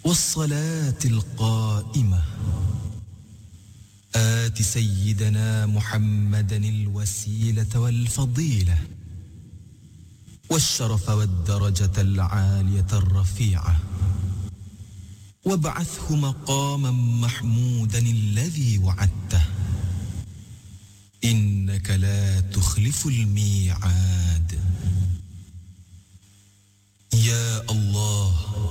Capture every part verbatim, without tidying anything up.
والصلاة القائمة آت سيدنا محمدا الوسيلة والفضيلة والشرف والدرجة العالية الرفيعة وابعثه مقاما محمودا الذي وعدته إنك لا تخلف الميعاد. Ya Allah,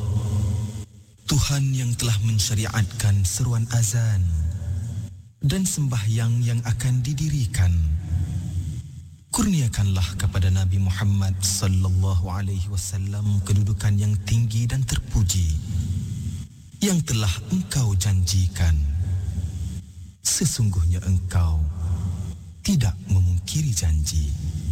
Tuhan yang telah mensyariatkan seruan azan dan sembahyang yang akan didirikan, kurniakanlah kepada Nabi Muhammad sallallahu alaihi wasallam kedudukan yang tinggi dan terpuji yang telah engkau janjikan. Sesungguhnya engkau tidak memungkiri janji.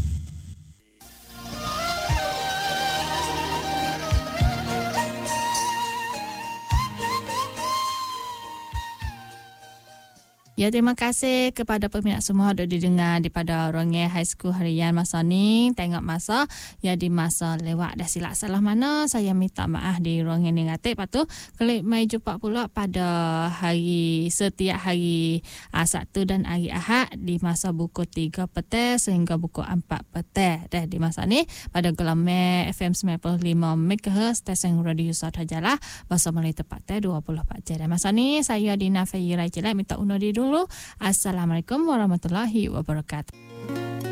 Ya, terima kasih kepada peminat semua yang didengar daripada Rongeng High School harian masa ni. Tengok masa, ya di masa lewat dah silap salah mana. Saya minta maaf di Rongeng Negatif. Lepas tu, klik mai jumpa pula pada hari, setiap hari uh, Sabtu dan hari Ahad di masa pukul tiga petang sehingga pukul empat petang. Dah di masa ni, pada gelombang F M sembilan puluh lima megahertz, stesen radio Sahajalah, bahasa Melayu tepat dua puluh empat jam. Masa ni, saya Dina Fayira Jelek minta undur diri dulu. Assalamualaikum warahmatullahi wabarakatuh.